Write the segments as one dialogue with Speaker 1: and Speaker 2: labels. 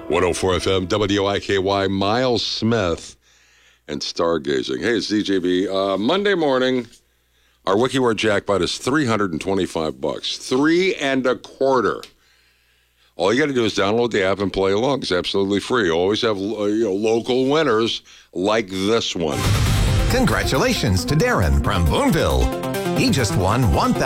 Speaker 1: 104 FM, WIKY, Miles Smith, and Stargazing. Hey, it's DJB. Monday morning, our WikiWord jackpot is $325. $3.25. All you got to do is download the app and play along. It's absolutely free. Always have local winners like this one.
Speaker 2: Congratulations to Darren from Boonville. He just won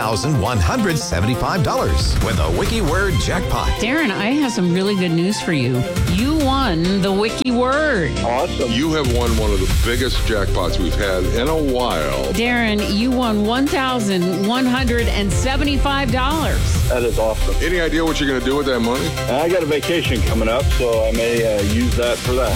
Speaker 2: $1,175 with a WikiWord jackpot.
Speaker 3: Darren, I have some really good news for you. You won the WikiWord.
Speaker 4: Awesome.
Speaker 1: You have won one of the biggest jackpots we've had in a while.
Speaker 3: Darren, you won $1,175.
Speaker 4: That is awesome.
Speaker 1: Any idea what you're going to do with that money?
Speaker 4: I got a vacation coming up, so I may use that for that.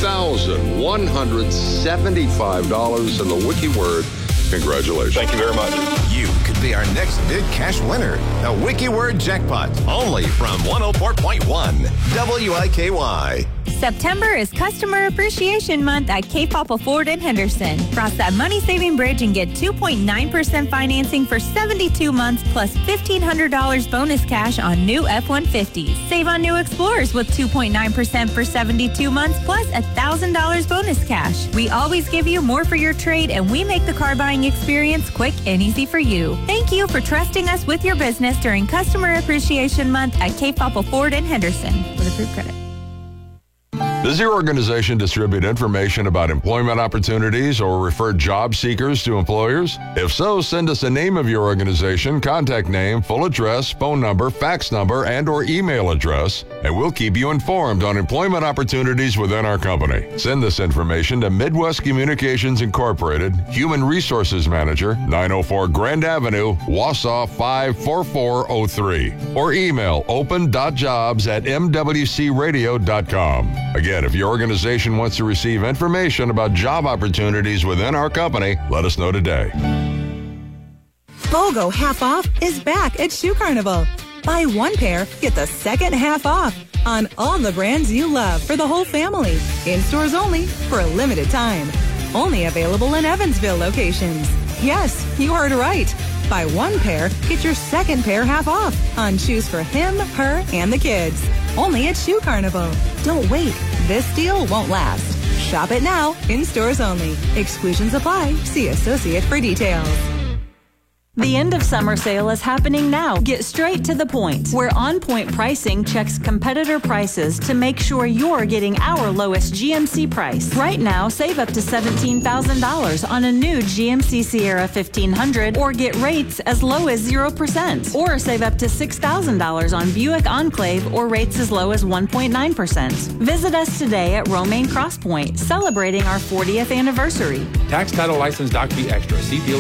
Speaker 1: $1,175 in the WikiWord. Congratulations.
Speaker 4: Thank you very much.
Speaker 2: You could be our next big cash winner. The WikiWord jackpot, only from 104.1 WIKY.
Speaker 5: September is Customer Appreciation Month at Cape Papa Ford in Henderson. Cross that money-saving bridge and get 2.9% financing for 72 months plus $1,500 bonus cash on new F-150s. Save on new Explorers with 2.9% for 72 months plus $1,000 bonus cash. We always give you more for your trade, and we make the car buying experience quick and easy for you. Thank you for trusting us with your business during Customer Appreciation Month at Cape Papa Ford in Henderson with approved credit.
Speaker 1: Does your organization distribute information about employment opportunities or refer job seekers to employers? If so, send us a name of your organization, contact name, full address, phone number, fax number, and or email address, and we'll keep you informed on employment opportunities within our company. Send this information to Midwest Communications Incorporated, Human Resources Manager, 904 Grand Avenue, Wausau 54403, or email open.jobs@mwcradio.com. Again, if your organization wants to receive information about job opportunities within our company, let us know today.
Speaker 6: BOGO half off is back at Shoe Carnival. Buy one pair, get the second half off on all the brands you love for the whole family. In stores only for a limited time. Only available in Evansville locations. Yes, you heard right. Buy one pair, get your second pair half off on shoes for him, her, and the kids. Only at Shoe Carnival. Don't wait. This deal won't last. Shop it now, in stores only. Exclusions apply. See associate for details.
Speaker 7: The end of summer sale is happening now. Get straight to the point, where On Point Pricing checks competitor prices to make sure you're getting our lowest GMC price. Right now, save up to $17,000 on a new GMC Sierra 1500 or get rates as low as 0%. Or save up to $6,000 on Buick Enclave or rates as low as 1.9%. Visit us today at Romaine Cross Point, celebrating our 40th anniversary.
Speaker 8: Tax, title, license, doc fee extra. See dealer